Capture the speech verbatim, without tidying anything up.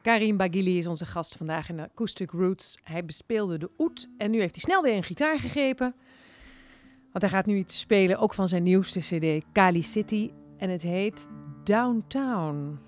Karim Baghili is onze gast vandaag in Acoustic Roots. Hij bespeelde de oud en nu heeft hij snel weer een gitaar gegrepen. Want hij gaat nu iets spelen, ook van zijn nieuwste cd, Kali City. En het heet Downtown.